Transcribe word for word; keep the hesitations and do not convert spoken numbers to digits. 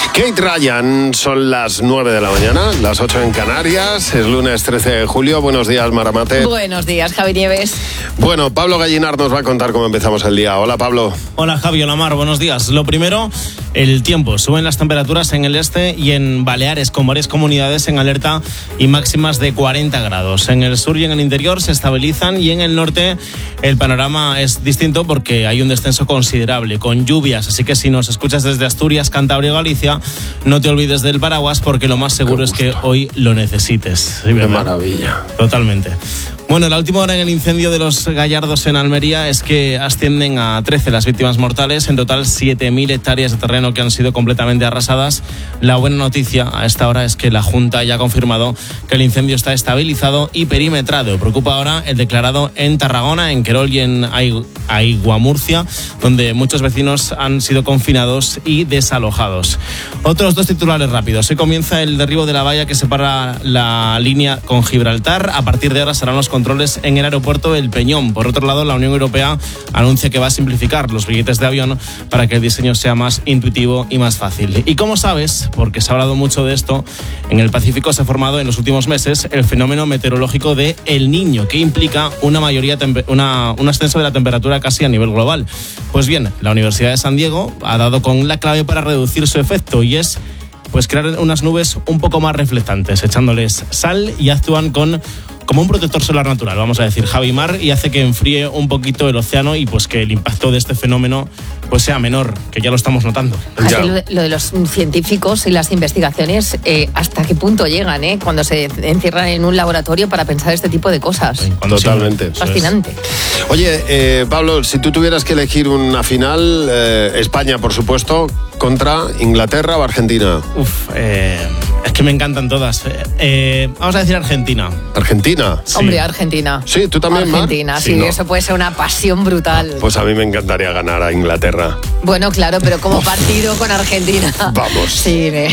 Kate Ryan, son las nueve de la mañana, las ocho en Canarias, es lunes trece de julio. Buenos días, Maramate. Buenos días, Javi Nieves. Bueno, Pablo Gallinar nos va a contar cómo empezamos el día. Hola, Pablo. Hola, Javi, hola, Mar, buenos días. Lo primero, el tiempo. Suben las temperaturas en el este y en Baleares, con varias comunidades en alerta y máximas de cuarenta grados. En el sur y en el interior se estabilizan, y en el norte el panorama es distinto porque hay un descenso considerable, con lluvias. Así que si nos escuchas desde Asturias, Cantabria o Galicia, no te olvides del paraguas, porque lo más seguro es que hoy lo necesites. Qué maravilla. Totalmente. Bueno, la última hora en el incendio de los Gallardos en Almería es que ascienden a trece las víctimas mortales, en total siete mil hectáreas de terreno que han sido completamente arrasadas. La buena noticia a esta hora es que la Junta ya ha confirmado que el incendio está estabilizado y perimetrado. Preocupa ahora el declarado en Tarragona, en Querol y en Aigua, Murcia, donde muchos vecinos han sido confinados y desalojados. Otros dos titulares rápidos. Hoy comienza el derribo de la valla que separa la línea con Gibraltar. A partir de ahora serán los controles en el aeropuerto El Peñón. Por otro lado, la Unión Europea anuncia que va a simplificar los billetes de avión para que el diseño sea más intuitivo y más fácil. Y como sabes, porque se ha hablado mucho de esto, en el Pacífico se ha formado en los últimos meses el fenómeno meteorológico de El Niño, que implica una mayoría una, un ascenso de la temperatura casi a nivel global. Pues bien, la Universidad de San Diego ha dado con la clave para reducir su efecto, y es pues crear unas nubes un poco más reflectantes, echándoles sal, y actúan con como un protector solar natural, vamos a decir, Javi Mar, y hace que enfríe un poquito el océano y pues que el impacto de este fenómeno pues sea menor, que ya lo estamos notando. Así lo, de, lo de los científicos y las investigaciones, eh, ¿hasta qué punto llegan, eh? Cuando se encierran en un laboratorio para pensar este tipo de cosas? Sí, totalmente. Fascinante. Oye, eh, Pablo, si tú tuvieras que elegir una final, eh, España, por supuesto, contra Inglaterra o Argentina. Uf, eh, es que me encantan todas. Eh, vamos a decir Argentina. ¿Argentina? Sí. Hombre, Argentina. Sí, ¿tú también, Mar? Argentina, sí, sí no. Eso puede ser una pasión brutal. Pues a mí me encantaría ganar a Inglaterra. Bueno, claro, pero como partido con Argentina. Vamos. Sí, me...